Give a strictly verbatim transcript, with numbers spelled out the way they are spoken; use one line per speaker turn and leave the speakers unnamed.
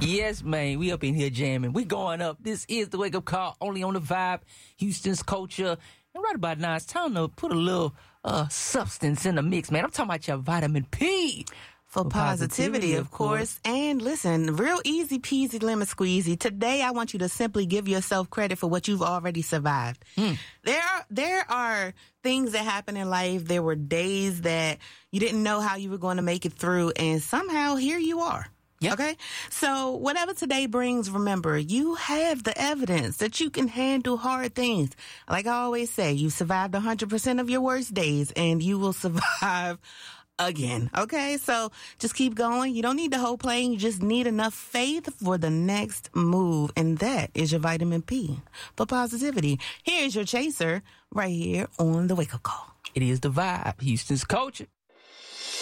Yes, man. We up in here jamming. We going up. This is the Wake Up Call, only on the Vibe, Houston's culture. And right about now, it's time to put a little uh, substance in the mix, man. I'm talking about your vitamin P.
For, For positivity, positivity, of course. course. And listen, real easy peasy lemon squeezy. Today, I want you to simply give yourself credit for what you've already survived. Mm. There are, there are things that happen in life. There were days that you didn't know how you were going to make it through, and somehow here you are. Yep. Okay? So whatever today brings, remember, you have the evidence that you can handle hard things. Like I always say, you survived one hundred percent of your worst days, and you will survive again. Okay? So just keep going. You don't need the whole plane. You just need enough faith for the next move. And that is your vitamin P for positivity. Here's your chaser right here on the Wake Up Call.
It is the Vibe, Houston's culture.